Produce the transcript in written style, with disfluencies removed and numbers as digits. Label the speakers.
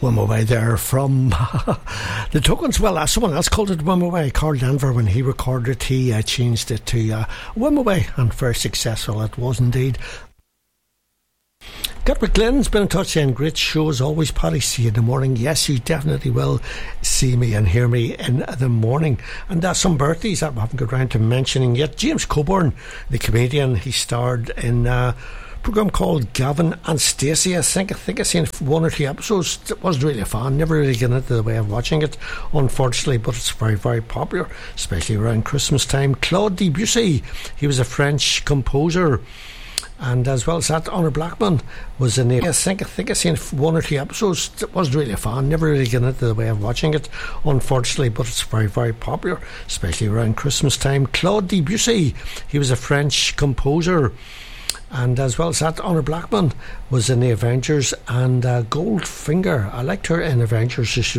Speaker 1: One Away there from the Tokens. Well, someone else called it One Away. Carl Denver, when he recorded it, he changed it to One Away, and very successful it was indeed. Gatwick Glenn's been in touch saying, great show as always, Paddy. See you in the morning. Yes, you definitely will see me and hear me in the morning. And some birthdays that we haven't got around to mentioning yet. James Coburn, the comedian, he starred in programme called Gavin and Stacey. I think I've seen one or two episodes. It wasn't really a fan, never really got into the way of watching it, unfortunately, but it's very, very popular, especially around Christmas time. Claude Debussy, he was a French composer, and as well as that, Honor Blackman was in the I think I've seen one or two episodes. It wasn't really a fan, never really got into the way of watching it, unfortunately, but it's very, very popular, especially around Christmas time. Claude Debussy, he was a French composer, and as well as that, Honor Blackman was in the Avengers, and Goldfinger, I liked her in Avengers. She